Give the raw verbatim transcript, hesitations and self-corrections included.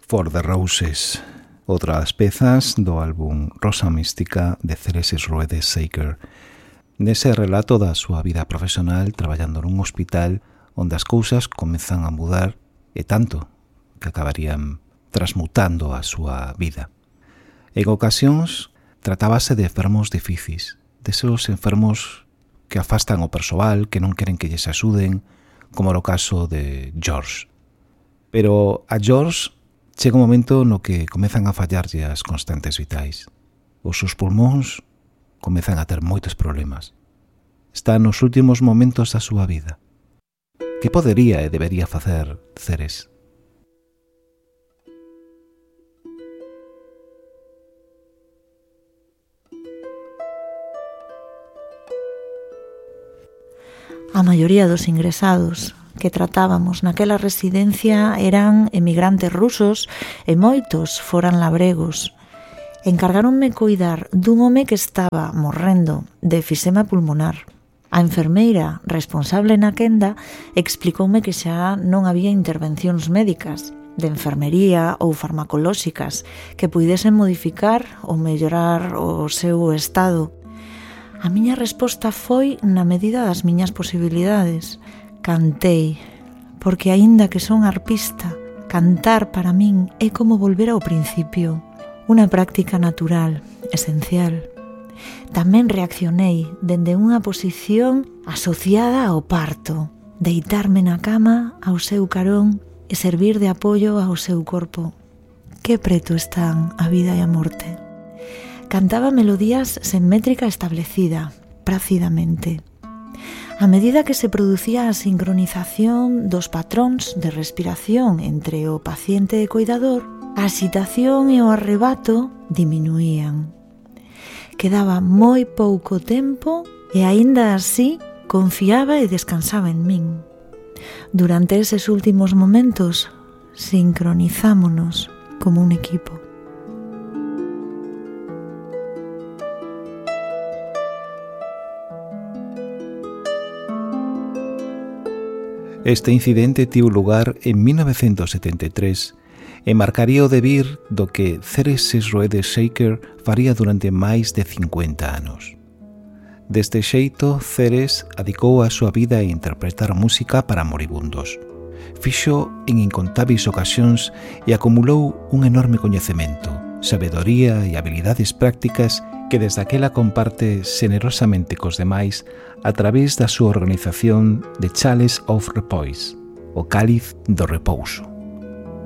For the Roses, outra das pezas do álbum Rosa Mística de Ceres Schroeder Shaker. Nese relato da súa vida profesional traballando nun hospital onde as cousas comezan a mudar e tanto que acabarían transmutando a súa vida. En ocasións tratábase de enfermos difíciles, deses enfermos que afastan o persoal, que non queren que lles axuden, como no caso de George. Pero a George chega un momento no que comezan a fallarlle as constantes vitais. Os seus pulmóns comezan a ter moitos problemas. Está nos últimos momentos da súa vida. Que podería e debería facer Ceres? A maioría dos ingresados que tratábamos naquela residencia eran emigrantes rusos e moitos foran labregos. Encargáronme coidar dun home que estaba morrendo de efisema pulmonar. A enfermeira responsable na quenda explicoume que xa non había intervencións médicas, de enfermería ou farmacolóxicas que puidesen modificar ou mellorar o seu estado. A miña resposta foi na medida das miñas posibilidades. Cantei, porque aínda que son arpista, cantar para min é como volver ao principio, unha práctica natural, esencial. Tamén reaccionei dende unha posición asociada ao parto, deitarme na cama ao seu carón e servir de apoio ao seu corpo. Que preto están a vida e a morte. Cantaba melodías sen métrica establecida, prácidamente. A medida que se producía a sincronización dos patróns de respiración entre o paciente e coidador, a excitación e o arrebato diminuían. Quedaba moi pouco tempo e aínda así confiaba e descansaba en min. Durante eses últimos momentos sincronizámonos como un equipo. Este incidente tivo lugar en mil novecentos setenta e tres e marcaría o devir do que Ceres Schroeder Shaker faría durante máis de cincuenta anos. Deste xeito, Ceres adicou a súa vida a interpretar música para moribundos. Fixo en incontáveis ocasións e acumulou un enorme coñecemento, sabedoría e habilidades prácticas que desde aquela comparte xenerosamente cos demais a través da súa organización de Chalice of Repose, o Cáliz do Repouso.